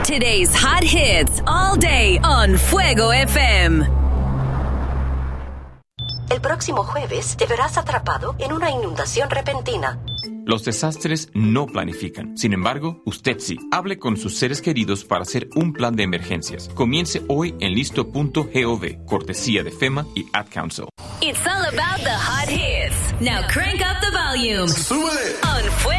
Today's hot hits all day on Fuego FM. El próximo jueves te verás atrapado en una inundación repentina. Los desastres no planifican. Sin embargo, usted sí. Hable con sus seres queridos para hacer un plan de emergencias. Comience hoy en listo.gov, cortesía de FEMA y Ad Council. It's all about the hot hits. Now crank up the volume. ¡Súbele! On Fuego